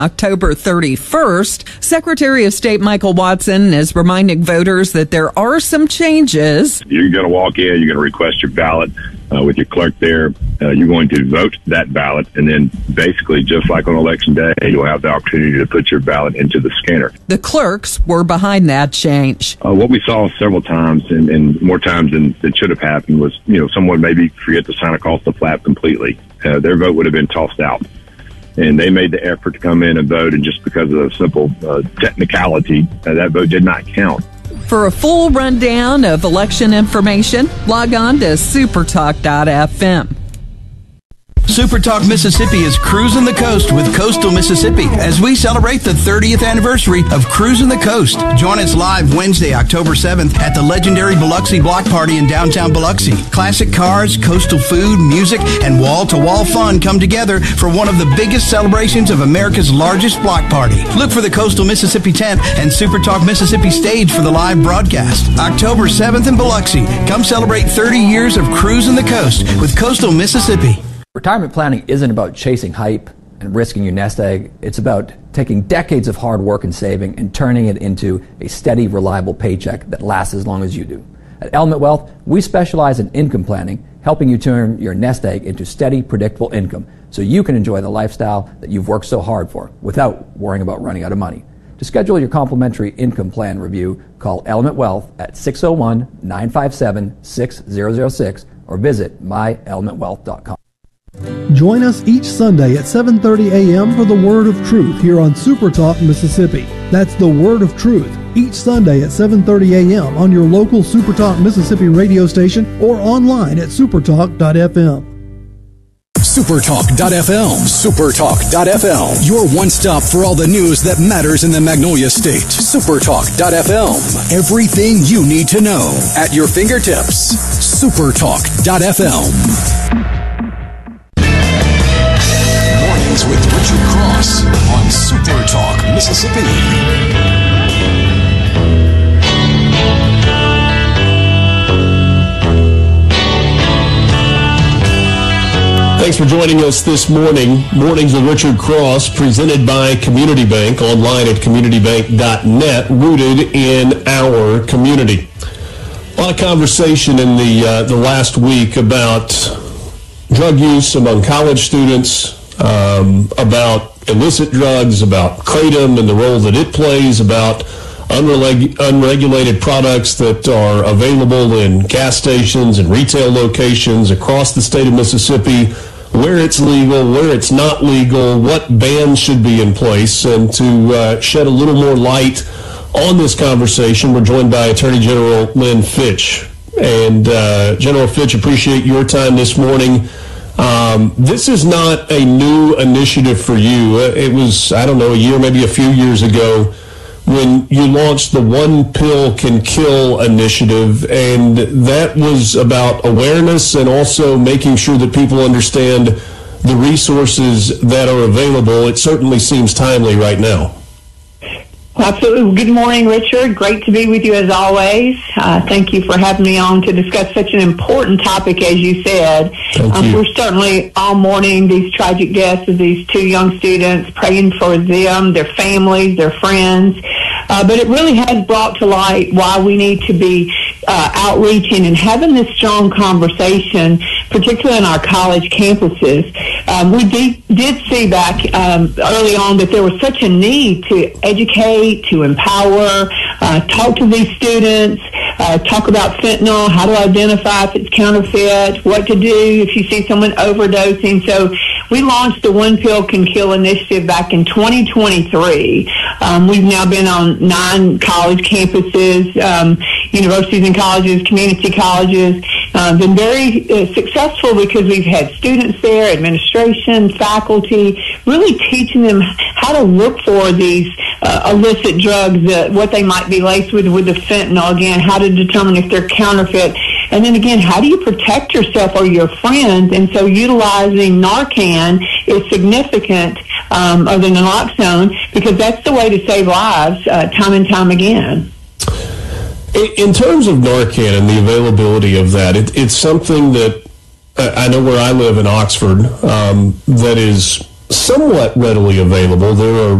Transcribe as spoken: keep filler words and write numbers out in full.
October thirty-first, Secretary of State Michael Watson is reminding voters that there are some changes. You're going to walk in, you're going to request your ballot uh, with your clerk there. Uh, you're going to vote that ballot, and then basically, just like on Election Day, you'll have the opportunity to put your ballot into the scanner. The clerks were behind that change. Uh, what we saw several times, and, and more times than, than should have happened, was, you know, someone maybe forget to sign across the flap completely. Uh, their vote would have been tossed out. And they made the effort to come in and vote, and just because of a simple uh, technicality, uh, that vote did not count. For a full rundown of election information, log on to supertalk dot f m. SuperTalk Mississippi is cruising the coast with Coastal Mississippi as we celebrate the thirtieth anniversary of Cruising the Coast. Join us live Wednesday, October seventh at the legendary Biloxi Block Party in downtown Biloxi. Classic cars, coastal food, music, and wall-to-wall fun come together for one of the biggest celebrations of America's largest block party. Look for the Coastal Mississippi tent and SuperTalk Mississippi stage for the live broadcast. October seventh in Biloxi. Come celebrate thirty years of Cruising the Coast with Coastal Mississippi. Retirement planning isn't about chasing hype and risking your nest egg. It's about taking decades of hard work and saving and turning it into a steady, reliable paycheck that lasts as long as you do. At Element Wealth, we specialize in income planning, helping you turn your nest egg into steady, predictable income so you can enjoy the lifestyle that you've worked so hard for without worrying about running out of money. To schedule your complimentary income plan review, call Element Wealth at six oh one, nine five seven, six oh oh six or visit my element wealth dot com. Join us each Sunday at seven thirty a.m. for the Word of Truth here on SuperTalk Mississippi. That's the Word of Truth each Sunday at seven thirty a.m. on your local SuperTalk Mississippi radio station or online at supertalk dot f m. supertalk dot f m. supertalk dot f m. Your one stop for all the news that matters in the Magnolia State. supertalk dot f m. Everything you need to know at your fingertips. supertalk dot f m. With Richard Cross on Super Talk Mississippi. Thanks for joining us this morning. Mornings with Richard Cross, presented by Community Bank, online at community bank dot net, rooted in our community. A lot of conversation in the uh, the last week about drug use among college students, Um, about illicit drugs, about Kratom and the role that it plays, about unreg- unregulated products that are available in gas stations and retail locations across the state of Mississippi, where it's legal, where it's not legal, what bans should be in place. And to uh, shed a little more light on this conversation, we're joined by Attorney General Lynn Fitch. And uh, General Fitch, appreciate your time this morning. Um, this is not a new initiative for you. It was, I don't know, a year, maybe a few years ago when you launched the One Pill Can Kill initiative, and that was about awareness and also making sure that people understand the resources that are available. It certainly seems timely right now. Absolutely. Good morning, Richard. Great to be with you as always. Uh, thank you for having me on to discuss such an important topic, as you said. Thank um, you. We're certainly all mourning these tragic deaths of these two young students, praying for them, their families, their friends. Uh, but it really has brought to light why we need to be uh, outreaching and having this strong conversation, particularly in our college campuses. Um, we de- did see back um, early on that there was such a need to educate, to empower, uh, talk to these students, uh, talk about fentanyl, how to identify if it's counterfeit, what to do if you see someone overdosing. So we launched the One Pill Can Kill initiative back in twenty twenty-three. Um, we've now been on nine college campuses, um, universities and colleges, community colleges. Uh, been very uh, successful because we've had students there, administration, faculty, really teaching them how to look for these uh, illicit drugs, uh, what they might be laced with, with the fentanyl, again, how to determine if they're counterfeit. And then again, how do you protect yourself or your friends? And so utilizing Narcan is significant, um, or the naloxone, because that's the way to save lives uh, time and time again. In terms of Narcan and the availability of that, it, it's something that uh, I know where I live in Oxford, um, that is somewhat readily available. There are